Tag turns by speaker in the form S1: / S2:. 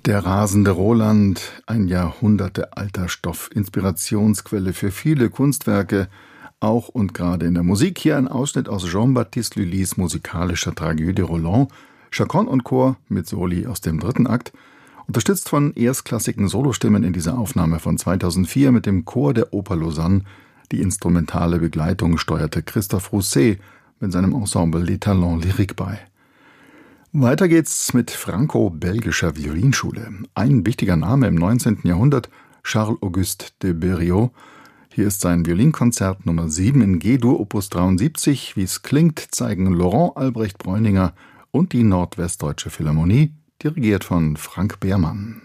S1: Der rasende Roland, ein jahrhundertealter Stoff, Inspirationsquelle für viele Kunstwerke, auch und gerade in der Musik. Hier ein Ausschnitt aus Jean-Baptiste Lully's musikalischer Tragödie Roland, Chaconne und Chor mit Soli aus dem 3. Akt, unterstützt von erstklassigen Solostimmen in dieser Aufnahme von 2004 mit dem Chor der Oper Lausanne. Die instrumentale Begleitung steuerte Christophe Rousset mit seinem Ensemble Les Talents Lyriques bei. Weiter geht's mit franco-belgischer Violinschule. Ein wichtiger Name im 19. Jahrhundert, Charles-Auguste de Berriot. Hier ist sein Violinkonzert Nummer 7 in G-Dur Opus 73. Wie es klingt, zeigen Laurent Albrecht Bräuninger und die Nordwestdeutsche Philharmonie, dirigiert von Frank Behrmann.